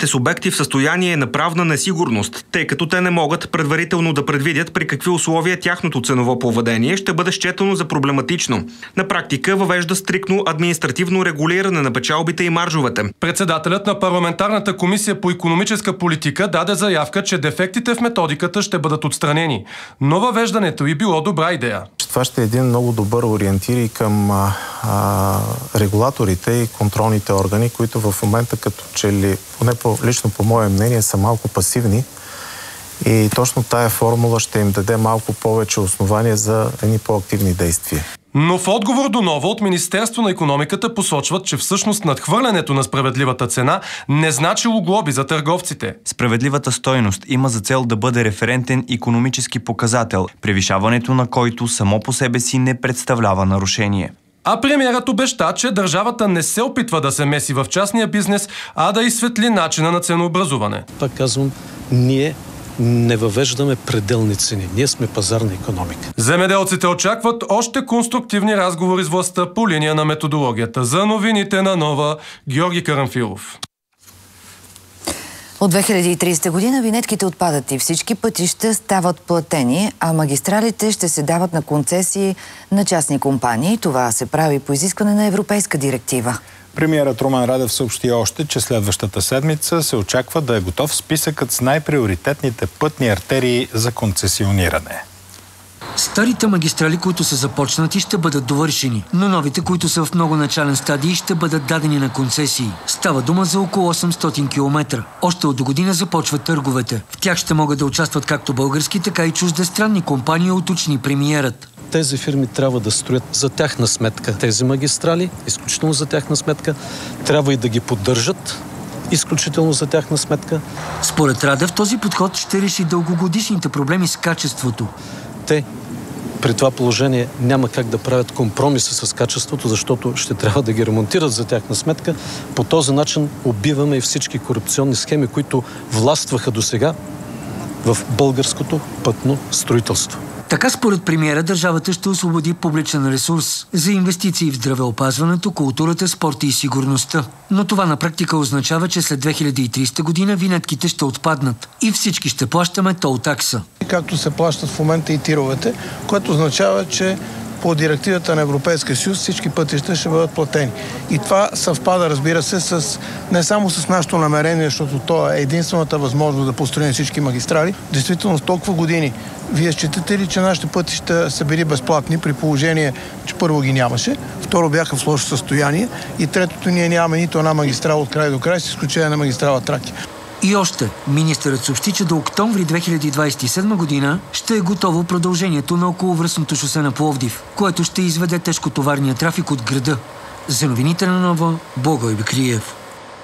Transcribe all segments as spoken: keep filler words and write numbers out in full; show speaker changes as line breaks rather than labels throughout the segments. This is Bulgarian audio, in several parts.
транспортните субекти в състояние на правна несигурност, тъй като те не могат предварително да предвидят при какви условия тяхното ценово поведение ще бъде счетено за проблематично. На практика въвежда стриктно административно регулиране на печалбите и маржовете.
Председателят на парламентарната комисия по икономическа политика даде заявка, че дефектите в методиката ще бъдат отстранени, но въвеждането и било добра идея.
Това ще е един много добър ориентир и към а, а, регулаторите и контролните органи, които в момента като че ли, поне по, лично по мое мнение, са малко пасивни и точно тая формула ще им даде малко повече основания за едни по-активни действия.
Но в отговор до ново от Министерство на икономиката посочват, че всъщност надхвърлянето на справедливата цена не значило глоби за търговците.
Справедливата стойност има за цел да бъде референтен икономически показател, превишаването на който само по себе си не представлява нарушение.
А премиерът обеща, че държавата не се опитва да се меси в частния бизнес, а да изсветли начина на ценообразуване.
Пак казвам, ние не въвеждаме пределни цени. Ние сме пазарна икономика.
Земеделците очакват още конструктивни разговори с властта по линия на методологията. За новините на Нова, Георги Карамфилов.
От две хиляди и тридесета година винетките отпадат и всички пътища стават платени, а магистралите ще се дават на концесии на частни компании. Това се прави по изискване на европейска директива.
Премиерът Румен Радев съобщи още, че следващата седмица се очаква да е готов списъкът с най-приоритетните пътни артерии за концесиониране.
Старите магистрали, които са започнати, ще бъдат довършени, но новите, които са в много начален стадий, ще бъдат дадени на концесии. Става дума за около осемстотин километра. Още от до година започват търговете. В тях ще могат да участват както български, така и чуждестранни компании, уточни премиерът.
Тези фирми трябва да строят за тяхна сметка тези магистрали, изключително за тяхна сметка. Трябва и да ги поддържат, изключително за тяхна сметка.
Според Радев, този подход ще реши дългогодишните проблеми с качеството.
Те при това положение няма как да правят компромиси с качеството, защото ще трябва да ги ремонтират за тяхна сметка. По този начин убиваме и всички корупционни схеми, които властваха досега в българското пътно строителство.
Така според премиера държавата ще освободи публичен ресурс за инвестиции в здравеопазването, културата, спорта и сигурността. Но това на практика означава, че след две хиляди и тридесета година винетките ще отпаднат и всички ще плащаме тол такса.
Както се плащат в момента и тировете, което означава, че по директивата на Европейския съюз всички пътища ще бъдат платени. И това съвпада, разбира се, с, не само с нашето намерение, защото то е единствената възможност да построим всички магистрали. Действително, с толкова години, вие считате ли, че нашите пътища са били безплатни при положение, че първо ги нямаше, второ бяха в лошо състояние и третото, ние нямаме нито една магистрала от край до край, с изключение на магистрала Тракия.
И още, министърът съобщи, че до октомври две хиляди двадесет и седма година ще е готово продължението на околовръстното шосе на Пловдив, което ще изведе тежкотоварния трафик от града. За новините на Нова, Благой Бекриев.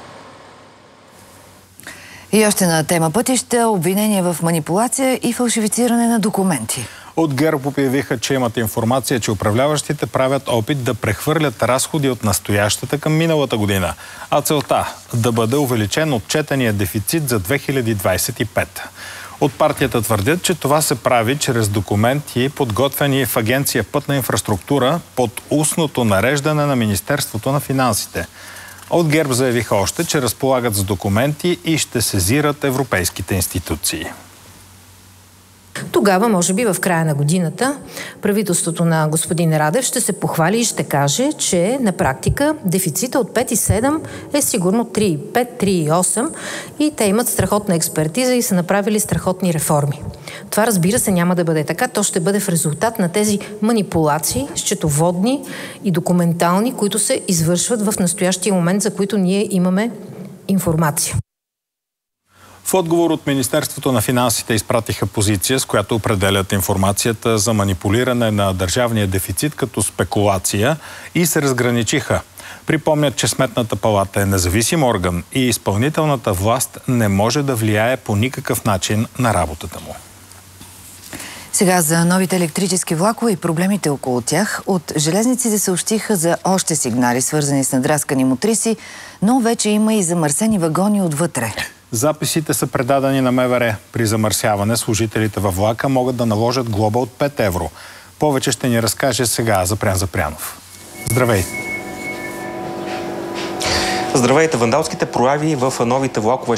И още на тема пътища, обвинение в манипулация и фалшифициране на документи.
От ГЕРБ обявиха, че имат информация, че управляващите правят опит да прехвърлят разходи от настоящата към миналата година, а целта да бъде увеличен отчетения дефицит за две хиляди двадесет и пета. От партията твърдят, че това се прави чрез документи, подготвени в Агенция Пътна инфраструктура под устното нареждане на Министерството на финансите. От ГЕРБ заявиха още, че разполагат с документи и ще сезират европейските институции.
Тогава, може би в края на годината, правителството на господин Радев ще се похвали и ще каже, че на практика дефицита от пет цяло и седем е сигурно три цяло и пет, три цяло и осем и те имат страхотна експертиза и са направили страхотни реформи. Това, разбира се, няма да бъде така. То ще бъде в резултат на тези манипулации, счетоводни и документални, които се извършват в настоящия момент, за които ние имаме информация.
В отговор от Министерството на финансите изпратиха позиция, с която определят информацията за манипулиране на държавния дефицит като спекулация и се разграничиха. Припомнят, че Сметната палата е независим орган и изпълнителната власт не може да влияе по никакъв начин на работата му.
Сега за новите електрически влакове и проблемите около тях. От железниците съобщиха за още сигнали, свързани с надраскани мотриси, но вече има и замърсени вагони отвътре.
Записите са предадени на МВР. При замърсяване служителите във влака могат да наложат глоба от пет евро. Повече ще ни разкаже сега Запрян Запрянов. Здравей!
Здравейте! Вандалските прояви в новите влакове